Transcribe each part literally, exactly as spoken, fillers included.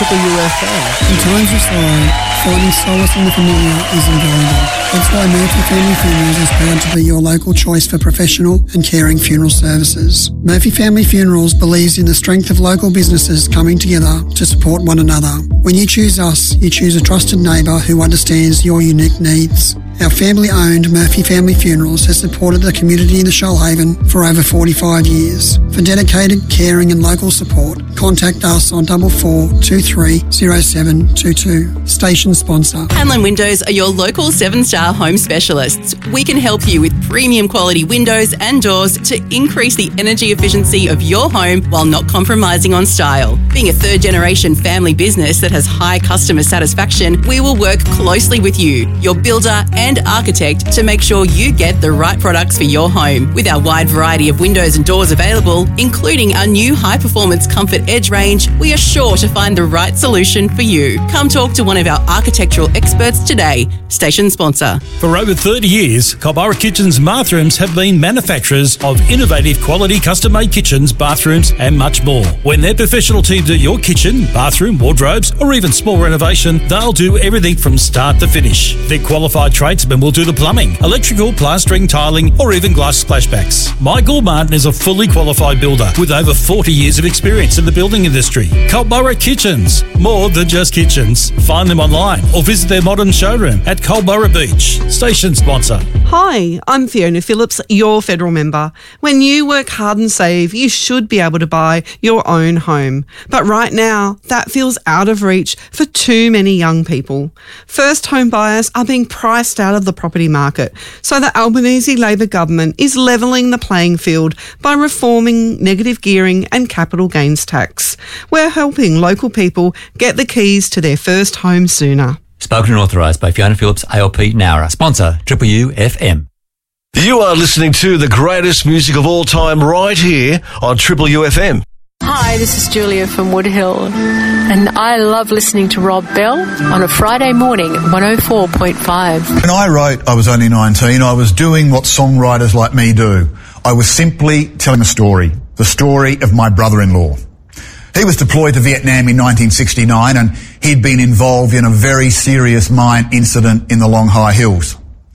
Triple U F M. In times of sorrow, finding solace in the familiar is invaluable. That's why Murphy Family Funerals is proud to be your local choice for professional and caring funeral services. Murphy Family Funerals believes in the strength of local businesses coming together to support one another. When you choose us, you choose a trusted neighbour who understands your unique needs. Our family-owned Murphy Family Funerals has supported the community in the Shoalhaven for over forty-five years. For dedicated, caring and local support, contact us on double four two three zero seven two two. Station sponsor. Hanlon Windows are your local seven-star home specialists. We can help you with premium quality windows and doors to increase the energy efficiency of your home while not compromising on style. Being a third-generation family business that has high customer satisfaction, we will work closely with you, your builder and architect, to make sure you get the right products for your home. With our wide variety of windows and doors available, including our new high-performance Comfort Edge range, we are sure to find the right solution for you. Come talk to one of our architectural experts today. Station sponsor. For over thirty years, Culburra Kitchens Bathrooms have been manufacturers of innovative quality custom-made kitchens, bathrooms and much more. When their professional team do your kitchen, bathroom, wardrobes or even small renovation, they'll do everything from start to finish. Their qualified tradesmen will do the plumbing, electrical, plastering, tiling or even glass splashbacks. Michael Martin is a fully qualified builder with over forty years of experience in the building industry. Culburra Kitchens, more than just kitchens. Find them online or visit their modern showroom at Culburra Beach. Station sponsor. Hi, I'm Fiona Phillips, your federal member. When you work hard and save, you should be able to buy your own home. But right now, that feels out of reach for too many young people. First home buyers are being priced out of the property market, so the Albanese Labor government is levelling the playing field by reforming negative gearing and capital gains tax. We're helping local people get the keys to their first home sooner. Spoken and authorised by Fiona Phillips, A L P Nowra. Sponsor, Triple U F M. You are listening to the greatest music of all time right here on Triple U F M. Hi, this is Julia from Woodhill, and I love listening to Rob Bell on a Friday morning at one oh four point five. When I wrote I was only nineteen, I was doing what songwriters like me do. I was simply telling a story, the story of my brother-in-law. He was deployed to Vietnam in nineteen sixty-nine and he'd been involved in a very serious mine incident in the Long High Hills.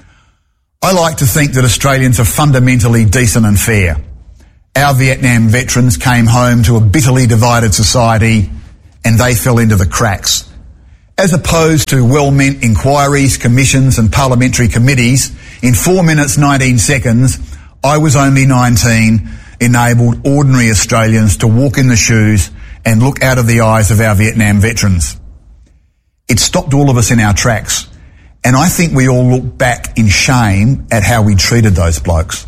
I like to think that Australians are fundamentally decent and fair. Our Vietnam veterans came home to a bitterly divided society and they fell into the cracks. As opposed to well-meant inquiries, commissions and parliamentary committees, in four minutes nineteen seconds, I was only nineteen, enabled ordinary Australians to walk in the shoes and look out of the eyes of our Vietnam veterans. It stopped all of us in our tracks, and I think we all look back in shame at how we treated those blokes.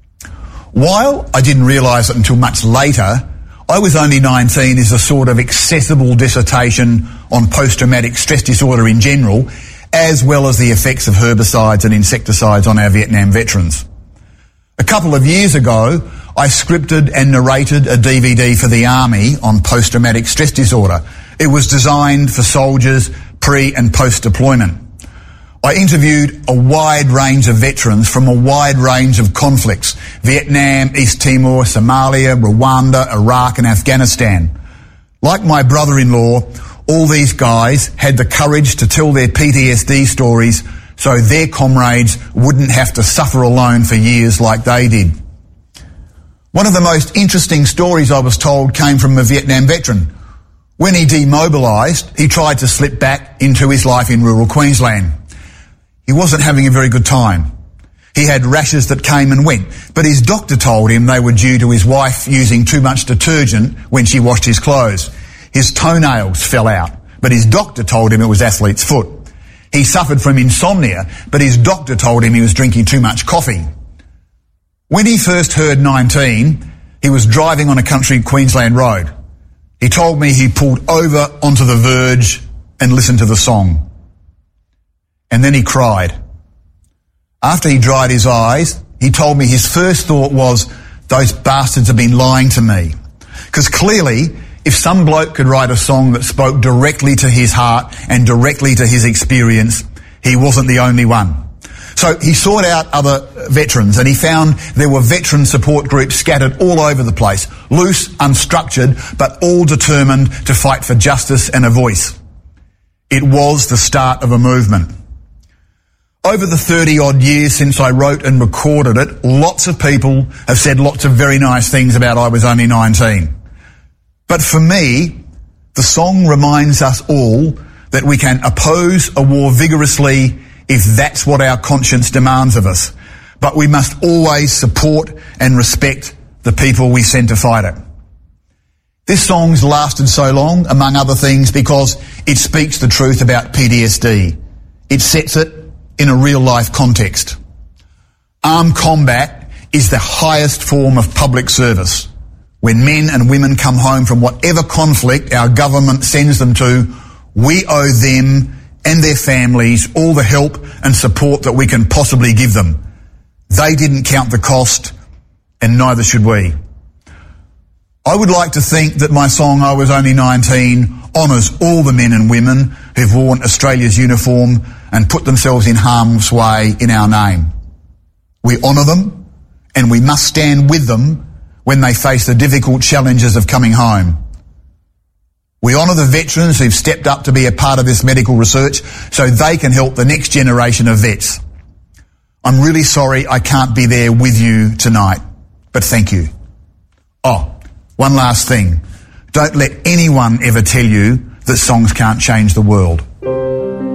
While I didn't realise it until much later, I was only nineteen is a sort of accessible dissertation on post-traumatic stress disorder in general, as well as the effects of herbicides and insecticides on our Vietnam veterans. A couple of years ago, I scripted and narrated a D V D for the Army on post-traumatic stress disorder. It was designed for soldiers pre- and post-deployment. I interviewed a wide range of veterans from a wide range of conflicts: Vietnam, East Timor, Somalia, Rwanda, Iraq and Afghanistan. Like my brother-in-law, all these guys had the courage to tell their P T S D stories so their comrades wouldn't have to suffer alone for years like they did. One of the most interesting stories I was told came from a Vietnam veteran. When he demobilised, he tried to slip back into his life in rural Queensland. He wasn't having a very good time. He had rashes that came and went, but his doctor told him they were due to his wife using too much detergent when she washed his clothes. His toenails fell out, but his doctor told him it was athlete's foot. He suffered from insomnia, but his doctor told him he was drinking too much coffee. When he first heard nineteen, he was driving on a country Queensland road. He told me he pulled over onto the verge and listened to the song. And then he cried. After he dried his eyes, he told me his first thought was, those bastards have been lying to me. Because clearly, if some bloke could write a song that spoke directly to his heart and directly to his experience, he wasn't the only one. So he sought out other veterans, and he found there were veteran support groups scattered all over the place, loose, unstructured, but all determined to fight for justice and a voice. It was the start of a movement. Over the thirty-odd years since I wrote and recorded it, lots of people have said lots of very nice things about I Was Only nineteen. But for me, the song reminds us all that we can oppose a war vigorously if that's what our conscience demands of us. But we must always support and respect the people we send to fight it. This song's lasted so long, among other things, because it speaks the truth about P T S D. It sets it in a real-life context. Armed combat is the highest form of public service. When men and women come home from whatever conflict our government sends them to, we owe them and their families all the help and support that we can possibly give them. They didn't count the cost, and neither should we. I would like to think that my song I Was Only nineteen honours all the men and women who've worn Australia's uniform and put themselves in harm's way in our name. We honour them, and we must stand with them when they face the difficult challenges of coming home. We honour the veterans who've stepped up to be a part of this medical research so they can help the next generation of vets. I'm really sorry I can't be there with you tonight, but thank you. Oh, one last thing. Don't let anyone ever tell you that songs can't change the world.